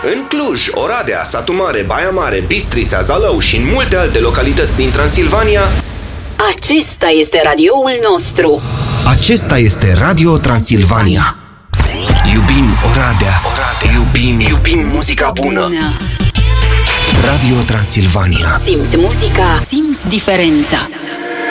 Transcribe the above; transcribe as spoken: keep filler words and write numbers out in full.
În Cluj, Oradea, Satu Mare, Baia Mare, Bistrița, Zalău și în multe alte localități din Transilvania. Acesta este radioul nostru. Acesta este Radio Transilvania. Iubim Oradea, Oradea. Iubim, iubim muzica bună. bună. Radio Transilvania. Simți muzica, simți diferența.